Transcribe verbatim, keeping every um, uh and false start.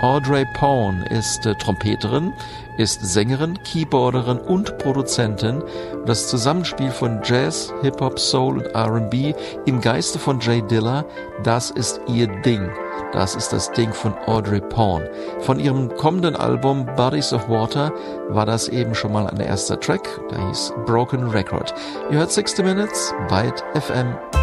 Audrey Pone ist äh, Trompeterin, ist Sängerin, Keyboarderin und Produzentin. Das Zusammenspiel von Jazz, Hip-Hop, Soul und R and B im Geiste von Jay Dilla, das ist ihr Ding. Das ist das Ding von Audrey Pone. Von ihrem kommenden Album Bodies of Water war das eben schon mal ein erster Track, der hieß Broken Record. Ihr hört sixty Minutes, Byte F M.